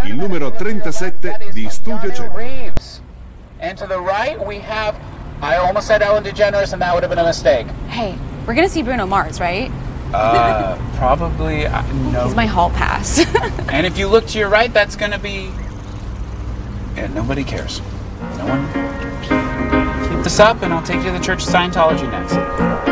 il numero 37 di Studio Cenere. Reeves. And to the right, we have, I almost said Ellen DeGeneres, and that would have been a mistake. Hey, we're gonna see Bruno Mars, right? Probably, no. He's my hall pass. And if you look to your right, that's going to be... Yeah, nobody cares. No one cares. Keep this up, and I'll take you to the Church of Scientology next.